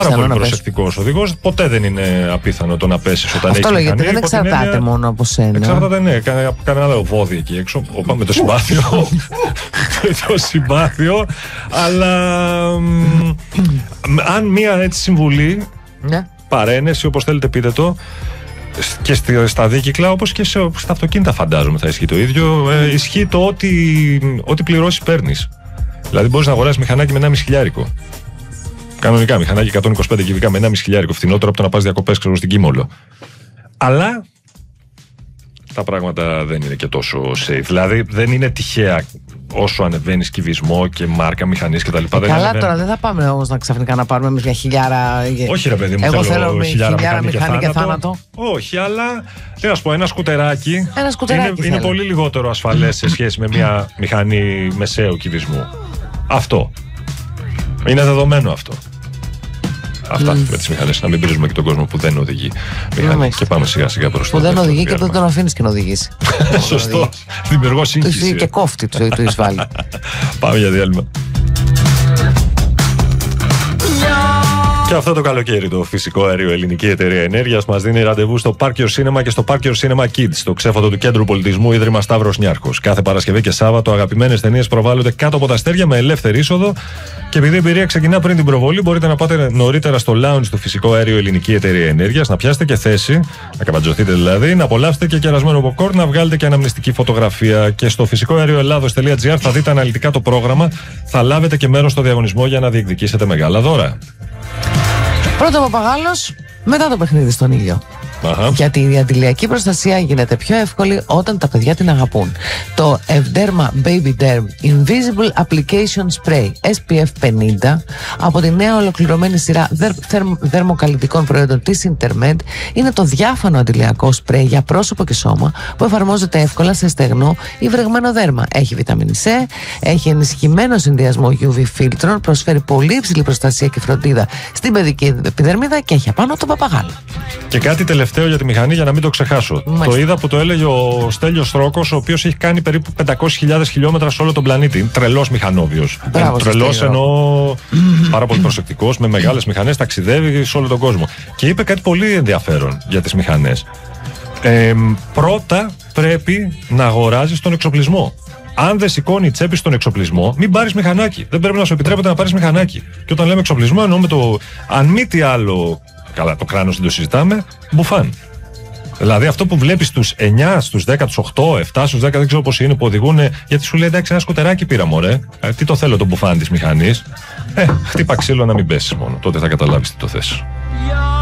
Πάρα πολύ προσεκτικός οδηγός. Ποτέ δεν είναι απίθανο το να πέσεις όταν έχεις μηχανή. Αυτό δεν εξαρτάται μόνο από σένα. Εξαρτάται, ναι, από κανένα άλλο βόδι εκεί έξω. Με το συμπάθειο. Με το συμπάθειο. Αλλά αν μία έτσι συμβουλή, παρένεση, όπως θέλετε πείτε το, και στα δίκυκλα, όπως και στα αυτοκίνητα φαντάζομαι θα ισχύει το ίδιο, ισχύει το ότι πληρώσεις παίρνεις. Δηλαδή μπορείς να αγοράσεις μηχανάκι με 1,5 χιλιάρικο. Κανονικά μηχανάκι 125 κυβικά με 1,5 χιλιάρικο, φθηνότερο από το να πας διακοπές στην Κίμολο. Αλλά τα πράγματα δεν είναι και τόσο safe. Δηλαδή δεν είναι τυχαία όσο ανεβαίνει κυβισμό και μάρκα μηχανής κτλ. Καλά, τώρα δεν θα πάμε όμως να ξαφνικά να πάρουμε εμείς μια χιλιάρα. Όχι, ρε παιδί μου, εγώ θέλω χιλιάρα μηχανή και θάνατο. Όχι, αλλά θέλω να σου πω, ένα σκουτεράκι είναι πολύ λιγότερο ασφαλές σε σχέση με μια μηχανή μεσαίου κυβισμού. Αυτό. Είναι δεδομένο αυτό. Αυτά με τις μηχανές. Να μην πειρίζουμε και τον κόσμο που δεν οδηγεί μηχανή. Και πάμε σιγά σιγά προς το. Που δεν οδηγεί και δεν τον αφήνεις και να οδηγήσει. Σωστό. Δημιουργώ σύγχυση. Και κόφτη του εισβάλλει. Πάμε για διάλειμμα. Και αυτό το καλοκαίρι το φυσικό αέριο Ελληνική Εταιρεία Ενέργειας μας δίνει ραντεβού στο Park Your Cinema και στο Park Your Cinema Kids, το ξέφωτο του Κέντρου Πολιτισμού Ίδρυμα Σταύρος Νιάρχος. Κάθε Παρασκευή και Σάββατο αγαπημένες ταινίες προβάλλονται κάτω από τα αστέρια με ελεύθερη είσοδο. Και επειδή η εμπειρία ξεκινά πριν την προβολή, μπορείτε να πάτε νωρίτερα στο lounge του Φυσικό Αέριο Ελληνική Εταιρεία Ενέργειας, να πιάσετε και θέση, να καμπατζωθείτε δηλαδή, να απολαύσετε και κερασμένο popcorn, να βγάλετε και αναμνηστική φωτογραφία. Και στο φυσικοαερioελλάδος.gr θα δείτε αναλυτικά το πρόγραμμα, θα λάβετε και μέρος στο διαγωνισμό για να διεκδικήσετε μεγάλα δώρα. Πρώτο ο Παπαγάλος, μετά το παιχνίδι στον ήλιο. Γιατί η διαντηλιακή προστασία γίνεται πιο εύκολη όταν τα παιδιά την αγαπούν. Το Evderma Baby Derm Invisible Application Spray SPF 50 από τη νέα ολοκληρωμένη σειρά δερμοκαλλιτικών προϊόντων της Intermed είναι το διάφανο αντιλιακό σπρέι για πρόσωπο και σώμα που εφαρμόζεται εύκολα σε στεγνό ή βρεγμένο δέρμα. Έχει βιταμίνη C, έχει ενισχυμένο συνδυασμό UV φίλτρων, προσφέρει πολύ υψηλή προστασία και φροντίδα στην παιδική επιδερμίδα και έχει απάνω τον παπαγάλο. Και κάτι τελευταίο για τη μηχανή για να μην το ξεχάσω. Το είδα που το έλεγε ο Στέλιος Θρόκος, ο οποίος έχει κάνει περίπου 500.000 χιλιόμετρα σε όλο τον πλανήτη. Είναι τρελός μηχανόβιος. Τρελός εννοώ πάρα πολύ προσεκτικός, με μεγάλες μηχανές, ταξιδεύει σε όλο τον κόσμο. Και είπε κάτι πολύ ενδιαφέρον για τις μηχανές. Πρώτα πρέπει να αγοράζεις τον εξοπλισμό. Αν δεν σηκώνει η τσέπη στον εξοπλισμό, μην πάρεις μηχανάκι. Δεν πρέπει να σου επιτρέπεται να πάρεις μηχανάκι. Και όταν λέμε εξοπλισμό, εννοούμε το, αν μη τι άλλο. Καλά, το κράνος δεν το συζητάμε, μπουφάν. Δηλαδή αυτό που βλέπεις στους 9, στους 10, στους 8, 7, στους 10, δεν ξέρω πώς είναι που οδηγούν, γιατί σου λέει εντάξει, ένα σκουτεράκι πήρα μωρέ. Τι το θέλω το μπουφάν της μηχανής. Χτύπα ξύλο να μην πέσεις μόνο. Τότε θα καταλάβεις τι το θες.